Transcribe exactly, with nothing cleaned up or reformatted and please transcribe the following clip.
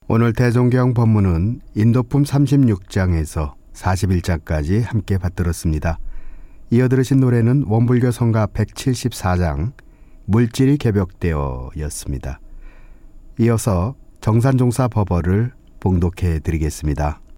오늘 대종경 법문은 인도품 삼십육 장에서 사십일 장까지 함께 받들었습니다. 이어 들으신 노래는 원불교 성가 백칠십사 장 물질이 개벽되어 였습니다. 이어서 정산종사 법어를 봉독해 드리겠습니다.